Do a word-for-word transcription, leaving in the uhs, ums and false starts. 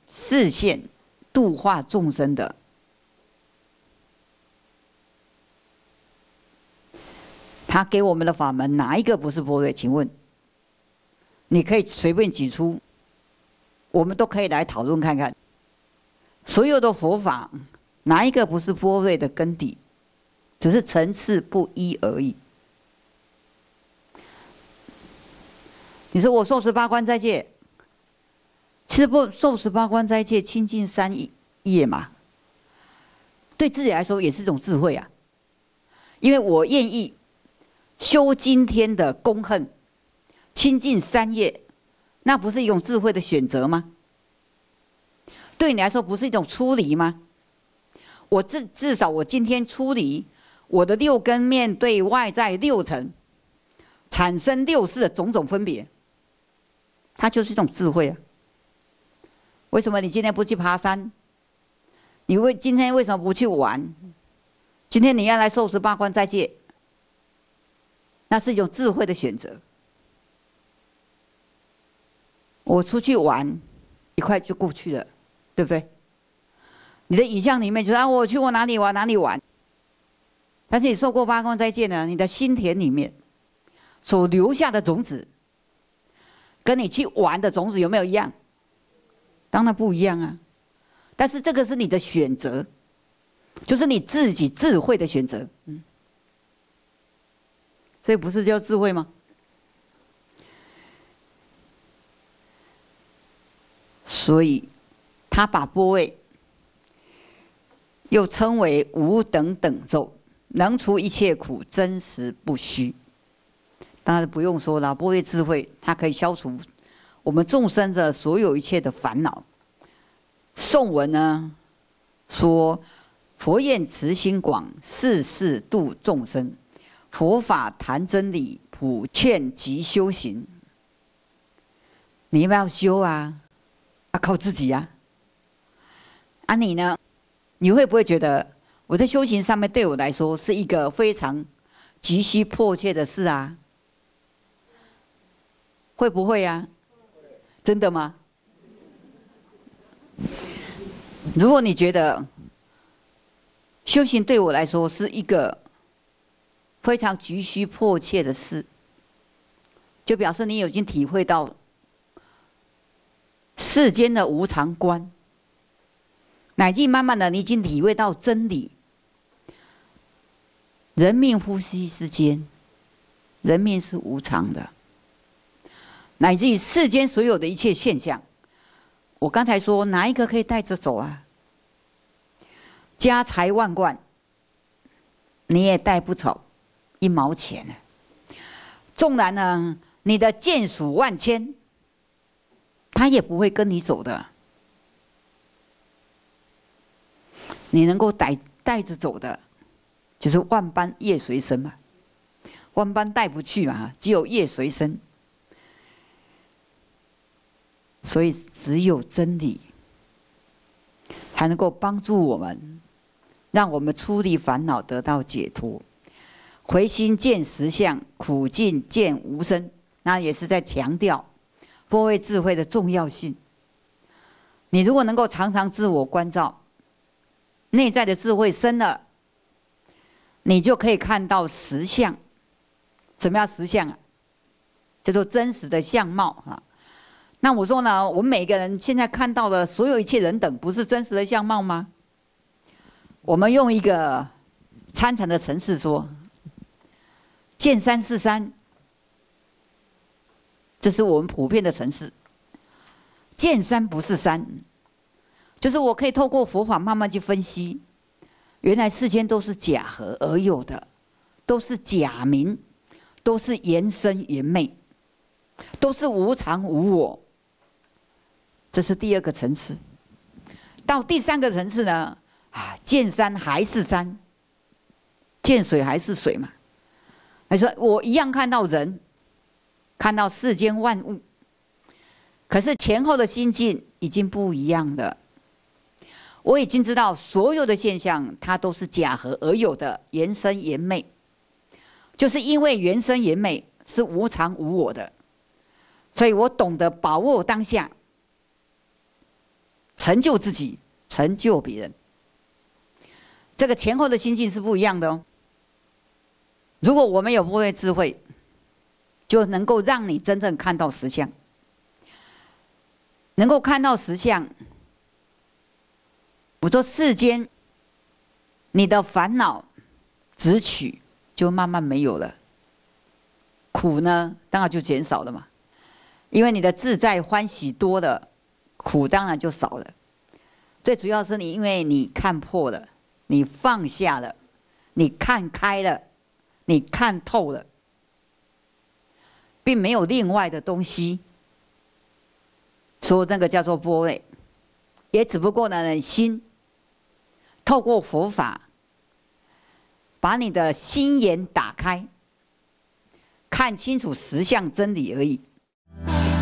示现度化众生的，他给我们的法门哪一个不是般若？请问，你可以随便举出，我们都可以来讨论看看。所有的佛法哪一个不是般若的根底？只是层次不一而已。你说我受十八关斋戒，其实不受十八关斋戒，清净三业嘛，对自己来说也是一种智慧啊。因为我愿意修今天的功恨，清净三业，那不是一种智慧的选择吗？对你来说不是一种出离吗？我至至少我今天出离，我的六根面对外在六尘，产生六识的种种分别。它就是一种智慧啊！为什么你今天不去爬山？你为今天为什么不去玩？今天你要来受十八关斋戒，那是一种智慧的选择。我出去玩，一块就过去了，对不对？你的影像里面就是啊，我去过哪里玩哪里玩。但是你受过八关斋戒呢，你的心田里面所留下的种子，跟你去玩的种子有没有一样？当然不一样啊。但是这个是你的选择，就是你自己智慧的选择。嗯，所以不是叫智慧吗？所以他把般若又称为无等等咒，能除一切苦，真实不虚。当然不用说了，般若智慧它可以消除我们众生的所有一切的烦恼。颂文呢说：佛愿慈心广，世世度众生。佛法谈真理，普劝即修行。你要不要修啊？啊，靠自己啊！啊，你呢？你会不会觉得我在修行上面对我来说是一个非常急需迫切的事啊？会不会啊？真的吗？如果你觉得修行对我来说是一个非常急需迫切的事，就表示你已经体会到世间的无常观，乃至慢慢的你已经体会到真理。人命呼吸之间，人命是无常的，乃至于世间所有的一切现象，我刚才说哪一个可以带着走啊？家财万贯，你也带不走一毛钱呢。纵然呢，你的眷属万千，他也不会跟你走的。你能够带带着走的，就是万般业随身嘛。万般带不去嘛，只有业随身。所以只有真理才能够帮助我们，让我们出离烦恼，得到解脱。回心见实相，苦尽见无生。那也是在强调般若智慧的重要性。你如果能够常常自我关照，内在的智慧深了，你就可以看到实相。什么叫实相啊？叫做真实的相貌啊。那我说呢，我们每个人现在看到的所有一切人等，不是真实的相貌吗？我们用一个参禅的程式说：见山是山，这是我们普遍的程式。见山不是山，就是我可以透过佛法慢慢去分析，原来世间都是假合而有的，都是假名，都是缘生缘灭，都是无常无我。这是第二个层次。到第三个层次呢，啊，见山还是山，见水还是水嘛。还说我一样看到人，看到世间万物，可是前后的心境已经不一样了。我已经知道所有的现象，它都是假合而有的，缘生缘灭。就是因为缘生缘灭是无常无我的，所以我懂得把握当下， 成就自己，成就别人。这个前后的心境是不一样的哦。如果我们有波若智慧，就能够让你真正看到实相，能够看到实相。我说世间，你的烦恼、执取就慢慢没有了，苦呢，当然就减少了嘛。因为你的自在欢喜多了，苦当然就少了。最主要是你，因为你看破了，你放下了，你看开了，你看透了，并没有另外的东西，所以那个叫做般若。也只不过呢，心透过佛法，把你的心眼打开，看清楚实相真理而已。